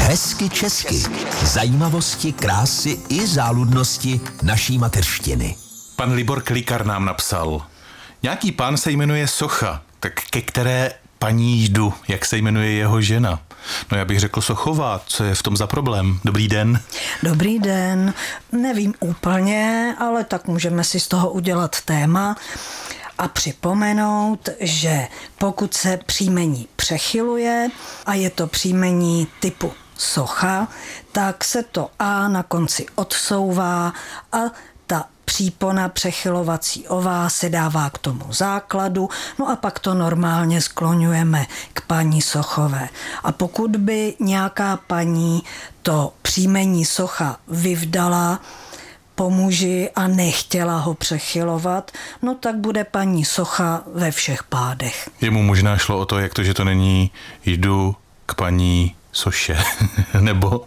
Hezky česky. Zajímavosti, krásy i záludnosti naší mateřštiny. Pan Libor Klikar nám napsal. Nějaký pán se jmenuje Socha, tak ke které paní jdu, jak se jmenuje jeho žena? No já bych řekl Sochová, co je v tom za problém? Dobrý den. Dobrý den. Nevím úplně, ale tak můžeme si z toho udělat téma a připomenout, že pokud se příjmení přechyluje a je to příjmení typu Socha, tak se to A na konci odsouvá a ta přípona přechylovací ová se dává k tomu základu, no a pak to normálně skloňujeme k paní Sochové. A pokud by nějaká paní to příjmení Socha vyvdala po muži a nechtěla ho přechylovat, no tak bude paní Socha ve všech pádech. Jemu možná šlo o to, jak to, že to není jdu k paní Soše, nebo?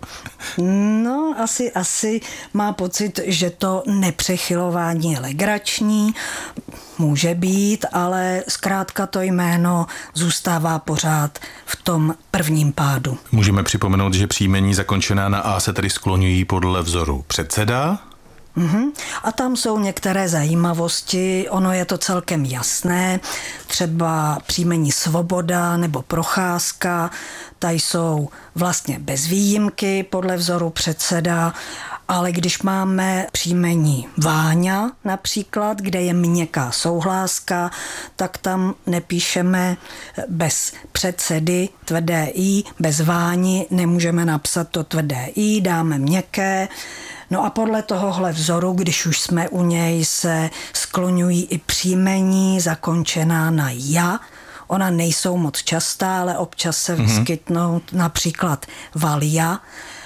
No, asi má pocit, že to nepřechylování je legrační, může být, ale zkrátka to jméno zůstává pořád v tom prvním pádu. Můžeme připomenout, že příjmení zakončená na A se tedy skloňují podle vzoru předseda. A tam jsou některé zajímavosti, ono je to celkem jasné, třeba příjmení Svoboda nebo Procházka, ta jsou vlastně bez výjimky podle vzoru předseda, ale když máme příjmení Váňa například, kde je měkká souhláska, tak tam nepíšeme bez předsedy tvrdé I, bez Váni nemůžeme napsat to tvrdé I, dáme měkké. No a podle tohohle vzoru, když už jsme u něj, se skloňují i příjmení zakončená na ja. Ona nejsou moc častá, ale občas se vyskytnou například Valia.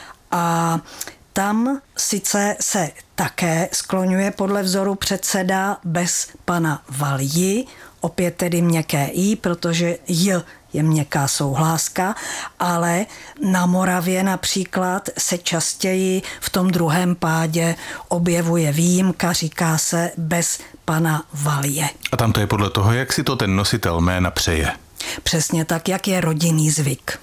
A tam sice se také skloňuje podle vzoru předseda bez pana Valji, opět tedy měkké I, protože J je měkká souhláska, ale na Moravě například se častěji v tom druhém pádě objevuje výjimka, říká se bez pana Valje. A tam to je podle toho, jak si to ten nositel jména přeje. Přesně tak, jak je rodinný zvyk.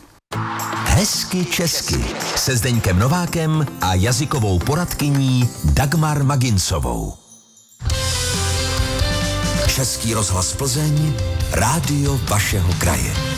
Hezky česky se Zdeňkem Novákem a jazykovou poradkyní Dagmar Maginsovou. Český rozhlas Plzeň, rádio vašeho kraje.